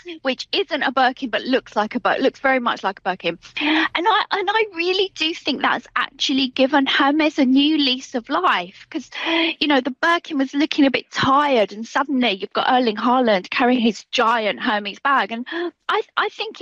which isn't a Birkin but looks very much like a Birkin. And I really do think that's actually given Hermes a new lease of life, because the Birkin was looking a bit tired, and suddenly you've got Erling Haaland carrying his giant Hermes bag, and I think